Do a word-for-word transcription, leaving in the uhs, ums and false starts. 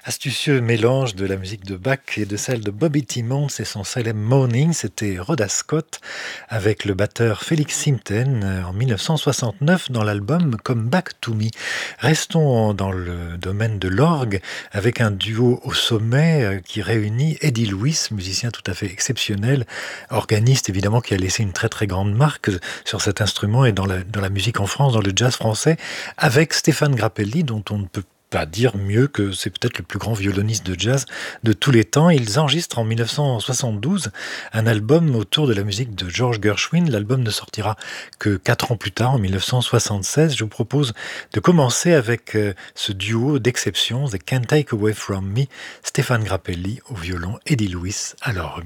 Astucieux mélange de la musique de Bach et de celle de Bobby Timmons et son célèbre Moaning, c'était Rhoda Scott avec le batteur Felix Simten euh, en mille neuf cent soixante-neuf dans l'album Come Back to Me. Restons dans le domaine de l'orgue avec un duo au sommet euh, qui réunit Eddie Lewis, musicien tout à fait exceptionnel, organiste évidemment qui a laissé une très très grande marque sur cet instrument et dans la, dans la musique en France, dans le jazz français, avec Stéphane Grappelli dont on ne peut pas dire mieux que c'est peut-être le plus grand violoniste de jazz de tous les temps. Ils enregistrent en mille neuf cent soixante-douze un album autour de la musique de George Gershwin. L'album ne sortira que quatre ans plus tard, en mille neuf cent soixante-seize. Je vous propose de commencer avec euh, ce duo d'exception, The Can't Take Away From Me, Stéphane Grappelli au violon, Eddie Lewis à l'orgue.